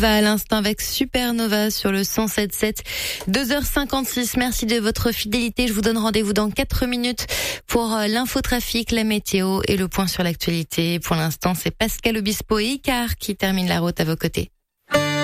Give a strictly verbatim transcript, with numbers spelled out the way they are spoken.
Va à l'instant avec Supernova sur le cent sept sept. deux heures cinquante-six. Merci de votre fidélité. Je vous donne rendez-vous dans quatre minutes pour l'infotrafic, la météo et le point sur l'actualité. Pour l'instant, c'est Pascal Obispo et Icar qui terminent la route à vos côtés.